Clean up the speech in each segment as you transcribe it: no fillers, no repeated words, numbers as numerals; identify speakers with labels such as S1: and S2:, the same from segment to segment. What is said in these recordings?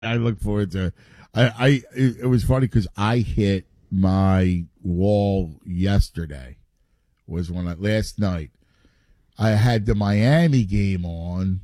S1: I look forward to. It was funny because I hit my wall yesterday. Was when last night I had the Miami game on.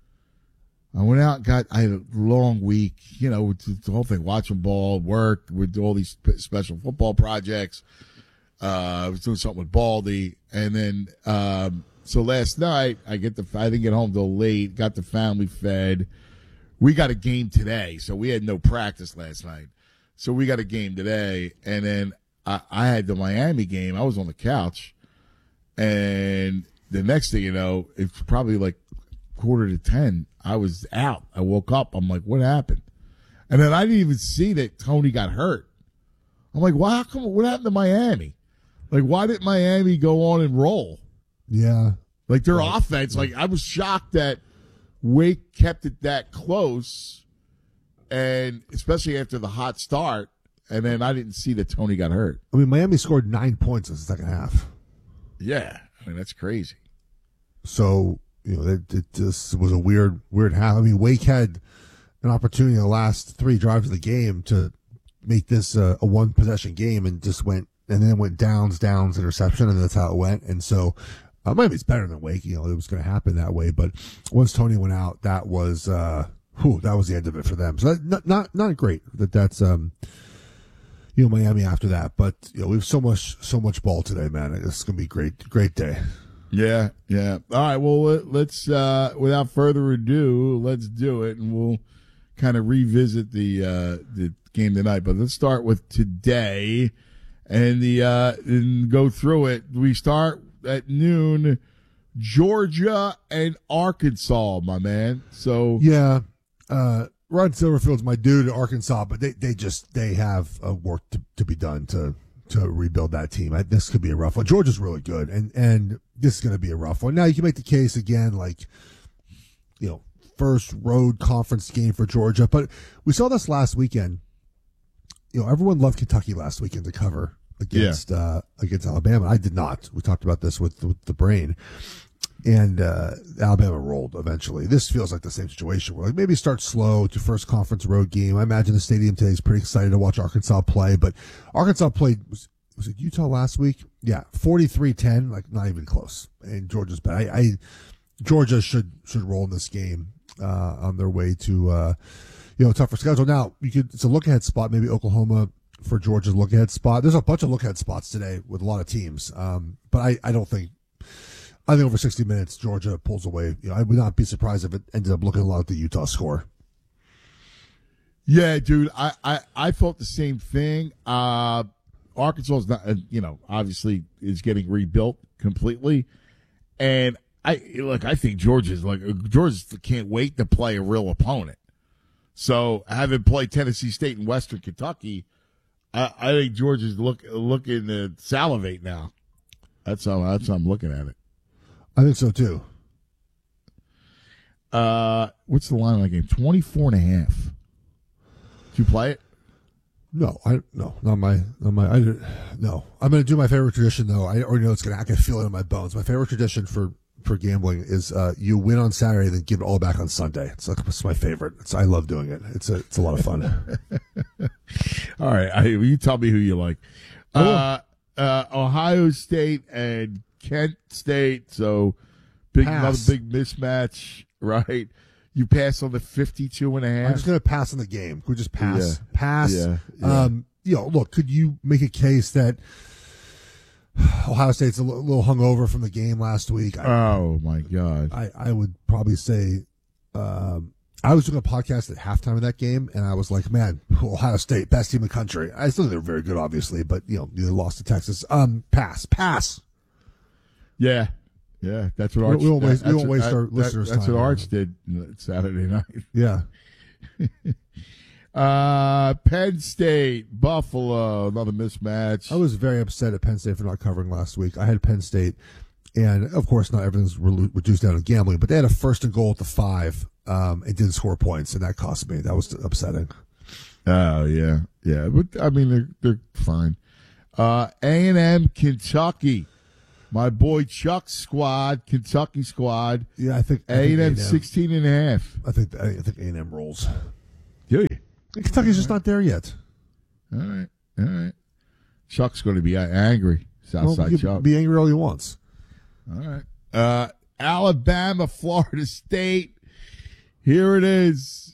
S1: I went out and I had a long week, with the whole thing, watching ball, work, with all these special football projects. I was doing something with Baldy. And then, so last night, I didn't get home till late, got the family fed. We got a game today, so we had no practice last night. So we got a game today. And then I had the Miami game. I was on the couch. And the next thing you know, it's probably like 9:45. I was out. I woke up. I'm like, what happened? And then I didn't even see that Tony got hurt. I'm like, well, what happened to Miami? Like, why didn't Miami go on and roll?
S2: Yeah.
S1: Like, their offense, like, I was shocked that Wake kept it that close, and especially after the hot start, and then I didn't see that Tony got hurt.
S2: I mean, Miami scored 9 points in the second half.
S1: Yeah. I mean, that's crazy.
S2: So, it just was a weird half. I mean, Wake had an opportunity in the last 3 drives of the game to make this a one-possession game and then went downs, interception, and that's how it went. And so, Miami's better than Wake. It was going to happen that way. But once Tony went out, that was that was the end of it for them. So not great that's Miami after that. But we have so much ball today, man. It's going to be a great day.
S1: Yeah. All right. Well, let's without further ado, let's do it, and we'll kind of revisit the game tonight. But let's start with today, and go through it. We start at noon, Georgia and Arkansas, my man. So
S2: yeah, Ron Silverfield's my dude at Arkansas, but they have work to be done to rebuild that team. This could be a rough one. Georgia's really good, and this is going to be a rough one. Now you can make the case again, like, first road conference game for Georgia, but we saw this last weekend. Everyone loved Kentucky last weekend to cover against Alabama. I did not. We talked about this with the brain, and Alabama rolled eventually. This feels like the same situation where maybe start slow to first conference road game. I imagine the stadium today is pretty excited to watch Arkansas play, but Arkansas played, was it Utah last week? Yeah, 43-10, like not even close. And Georgia's bad. Georgia should roll in this game on their way to tougher schedule. Now it's a look ahead spot. Maybe Oklahoma for Georgia's look ahead spot. There's a bunch of look ahead spots today with a lot of teams, but I don't think. I think over 60 minutes, Georgia pulls away. I would not be surprised if it ended up looking a lot like the Utah score.
S1: Yeah, dude, I thought the same thing. Arkansas is not, obviously is getting rebuilt completely, and I think Georgia can't wait to play a real opponent. So having played Tennessee State and Western Kentucky, I think Georgia's looking to salivate now. That's how I'm looking at it.
S2: I think so too.
S1: What's the line on that game? 24.5. Did you play it?
S2: No, not my. No, I'm going to do my favorite tradition though. I already know I can feel it in my bones. My favorite tradition for gambling is you win on Saturday, then give it all back on Sunday. It's my favorite. I love doing it. It's a lot of fun.
S1: All right, you tell me who you like. Ohio State and Kent State. So another big mismatch, right? You pass on the 52.5.
S2: I'm just going to pass on the game. Could we just pass?
S1: Yeah.
S2: Pass.
S1: Yeah.
S2: Look, could you make a case that Ohio State's a little hungover from the game last week?
S1: Oh my God.
S2: I would probably say, I was doing a podcast at halftime of that game, and I was like, man, Ohio State, best team in the country. I still think they're very good, obviously, but they lost to Texas. Pass.
S1: Yeah. Yeah, that's what Arch.
S2: We won't waste our listeners' time.
S1: That's what Arch did Saturday night.
S2: Yeah.
S1: Penn State, Buffalo, another mismatch.
S2: I was very upset at Penn State for not covering last week. I had Penn State, and of course, not everything's reduced down to gambling, but they had a 1st and goal at the 5, and didn't score points, and that cost me. That was upsetting.
S1: Oh yeah, but I mean they're fine. A&M, Kentucky. My boy Chuck's squad, Kentucky squad.
S2: Yeah, I think
S1: A&M 16.5.
S2: I think A&M rolls. Kentucky's just not there yet.
S1: All right. Chuck's going to be angry. Southside Chuck.
S2: Be angry all he wants.
S1: All right. Alabama, Florida State. Here it is.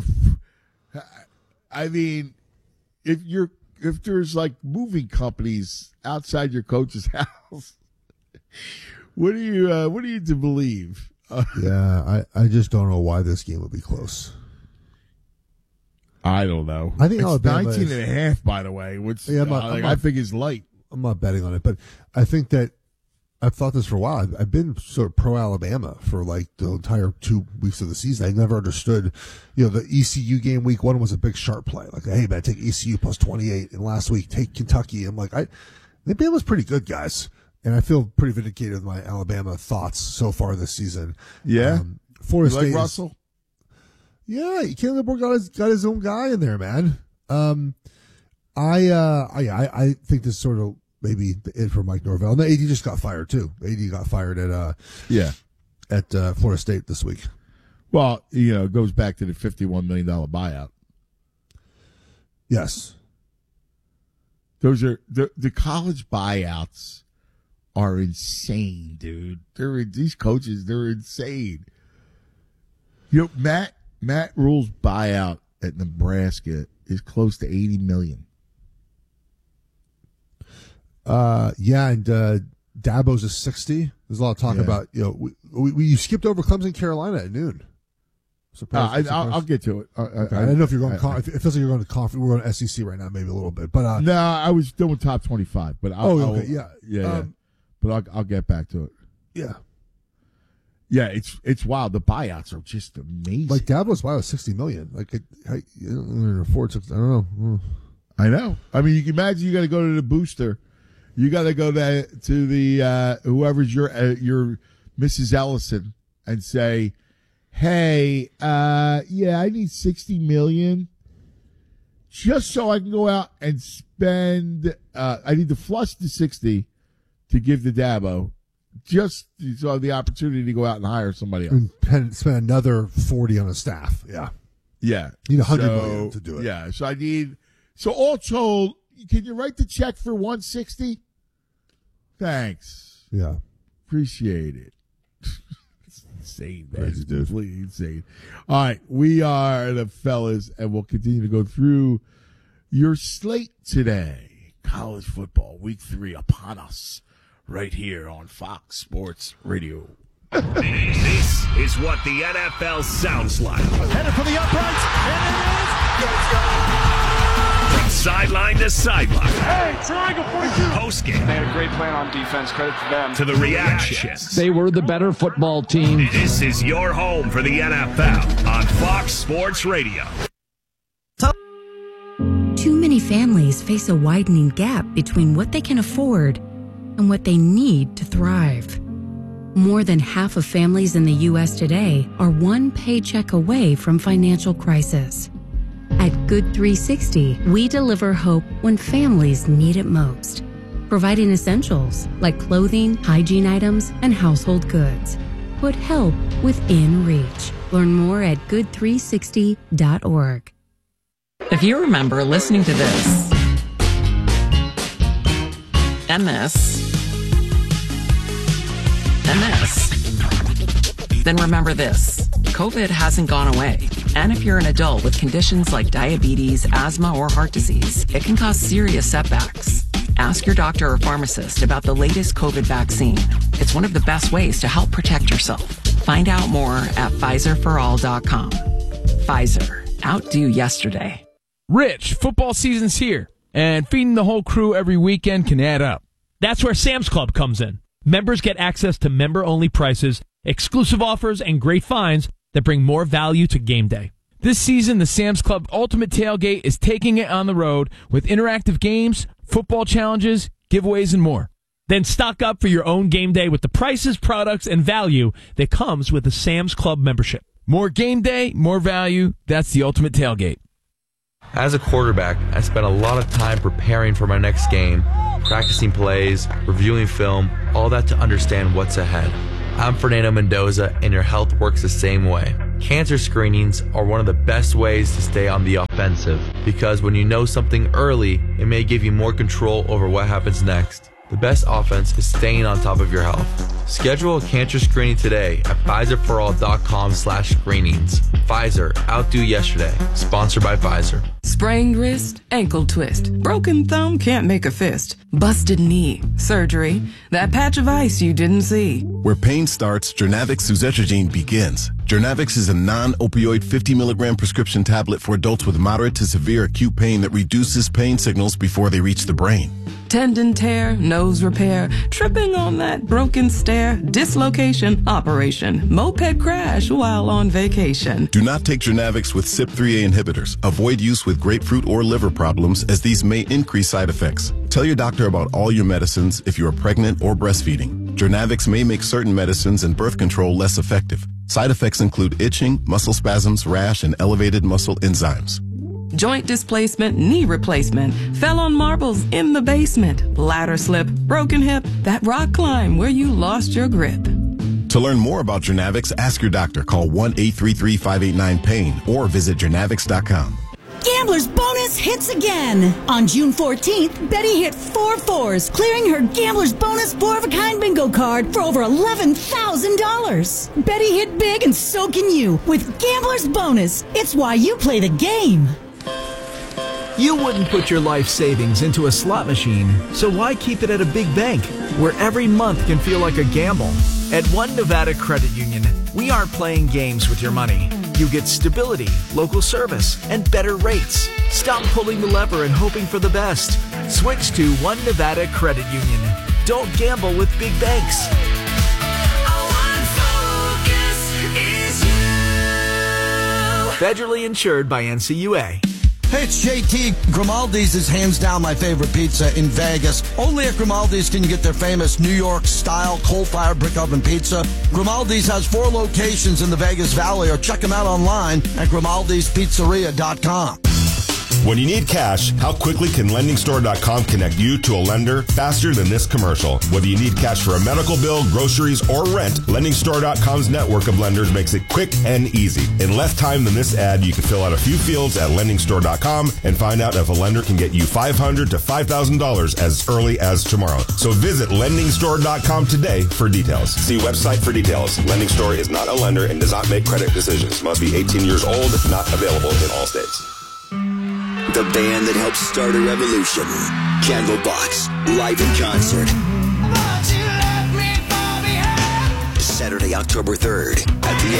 S1: I mean, if there's like moving companies outside your coach's house, what do you to believe?
S2: Yeah, I just don't know why this game would be close.
S1: I don't know.
S2: I think
S1: it's
S2: Alabama
S1: 19.5, by the way, which I think is light.
S2: I'm not betting on it, but I think that I've thought this for a while. I've been sort of pro Alabama for like the entire 2 weeks of the season. I never understood, the ECU game week 1 was a big sharp play. Like, hey man, take ECU plus 28, and last week take Kentucky. I'm like, Alabama's pretty good, guys, and I feel pretty vindicated with my Alabama thoughts so far this seson.
S1: Yeah,
S2: Florida State.
S1: Like Russell.
S2: Yeah, Kalen DeBoer got his own guy in there, man. I think this sort of maybe it for Mike Norvell. And the AD just got fired too. AD got fired at Florida State this week.
S1: Well, it goes back to the $51 million buyout.
S2: Yes,
S1: those are the college buyouts are insane, dude. These coaches, they're insane. Matt Rule's buyout at Nebraska is close to $80 million.
S2: And Dabo's is 60. There's a lot of talk about we skipped over Clemson, Carolina at noon.
S1: I'll get to it.
S2: Okay. I don't know if you're going. It feels like you're going to conference. We're going to SEC right now, maybe a little bit. But
S1: no, I was doing top 25. But But I'll get back to it.
S2: Yeah.
S1: Yeah, it's wild. The buyouts are just amazing.
S2: Like Dabo's buyout was $60 million. Like I don't afford $60. I don't know.
S1: I know. I mean, you can imagine you got to go to the booster. You got to go there to the whoever's your Mrs. Ellison and say, "Hey, I need $60 million just so I can go out and spend. I need to flush the 60 to give to Dabo." Just so I have the opportunity to go out and hire somebody else.
S2: And spend another 40 on a staff. Yeah.
S1: Yeah.
S2: You need $100 million to do it.
S1: Yeah. So all told, can you write the check for $160? Thanks.
S2: Yeah.
S1: Appreciate it. It's insane, man.
S2: Crazy, dude.
S1: Completely insane. All right. We are the fellas, and we'll continue to go through your slate today. College football, week 3 upon us. Right here on Fox Sports Radio.
S3: This is what the NFL sounds like.
S4: Headed for the uprights, and it is.
S3: From sideline to sideline.
S4: Hey, triangle 42.
S3: Post game.
S5: They had a great plan on defense. Credit to them.
S3: To the reactions.
S6: They were the better football team.
S3: This is your home for the NFL on Fox Sports Radio.
S7: Too many families face a widening gap between what they can afford and what they need to thrive. More than half of families in the U.S. today are one paycheck away from financial crisis. At Good 360, we deliver hope when families need it most, providing essentials like clothing, hygiene items, and household goods. Put help within reach. Learn more at good360.org.
S8: If you remember listening to this, and this, then remember this. COVID hasn't gone away. And if you're an adult with conditions like diabetes, asthma, or heart disease, it can cause serious setbacks. Ask your doctor or pharmacist about the latest COVID vaccine. It's one of the best ways to help protect yourself. Find out more at PfizerForAll.com. Pfizer. Outdo yesterday.
S9: Rich, football season's here, and feeding the whole crew every weekend can add up. That's where Sam's Club comes in. Members get access to member-only prices, exclusive offers, and great finds that bring more value to game day. This season, the Sam's Club Ultimate Tailgate is taking it on the road with interactive games, football challenges, giveaways, and more. Then stock up for your own game day with the prices, products, and value that comes with a Sam's Club membership. More game day, more value. That's the Ultimate Tailgate.
S10: As a quarterback, I spent a lot of time preparing for my next game, practicing plays, reviewing film, all that to understand what's ahead. I'm Fernando Mendoza, and your health works the same way. Cancer screenings are one of the best ways to stay on the offensive because when you know something early, it may give you more control over what happens next. The best offense is staying on top of your health. Schedule a cancer screening today at PfizerForAll.com/screenings. Pfizer, outdo yesterday. Sponsored by Pfizer.
S8: Sprained wrist, ankle twist, broken thumb, can't make a fist, busted knee, surgery, that patch of ice you didn't see.
S11: Where pain starts, Jernavix suzetrigine begins. Jernavix is a non-opioid 50 milligram prescription tablet for adults with moderate to severe acute pain that reduces pain signals before they reach the brain.
S8: Tendon tear, nose repair, tripping on that broken stair, dislocation, operation, moped crash while on vacation.
S11: Do not take Jernavix with CYP3A inhibitors. Avoid use with grapefruit or liver problems as these may increase side effects. Tell your doctor about all your medicines if you are pregnant or breastfeeding. Jernavix may make certain medicines and birth control less effective. Side effects include itching, muscle spasms, rash, and elevated muscle enzymes.
S8: Joint displacement, knee replacement, fell on marbles in the basement, ladder slip, broken hip, that rock climb where you lost your grip.
S11: To learn more about Jernavix, ask your doctor. Call 1-833-589-PAIN or visit Jernavix.com.
S12: Gambler's Bonus hits again. On June 14th, Betty hit 4 fours, clearing her Gambler's Bonus 4-of-a-kind bingo card for over $11,000. Betty hit big and so can you with Gambler's Bonus. It's why you play the game.
S13: You wouldn't put your life savings into a slot machine, so why keep it at a big bank where every month can feel like a gamble? At One Nevada Credit Union, we aren't playing games with your money. You get stability, local service, and better rates. Stop pulling the lever and hoping for the best. Switch to One Nevada Credit Union. Don't gamble with big banks. Federally insured by NCUA.
S14: Hey, it's JT. Grimaldi's is hands down my favorite pizza in Vegas. Only at Grimaldi's can you get their famous New York-style coal-fired brick oven pizza. Grimaldi's has 4 locations in the Vegas Valley, or check them out online at Grimaldi'sPizzeria.com.
S15: When you need cash, how quickly can LendingStore.com connect you to a lender faster than this commercial? Whether you need cash for a medical bill, groceries, or rent, LendingStore.com's network of lenders makes it quick and easy. In less time than this ad, you can fill out a few fields at LendingStore.com and find out if a lender can get you $500 to $5,000 as early as tomorrow. So visit LendingStore.com today for details. See website for details. Lending Store is not a lender and does not make credit decisions. Must be 18 years old, not available in all states.
S16: The band that helped start a revolution. Candlebox, live in concert. Saturday, October 3rd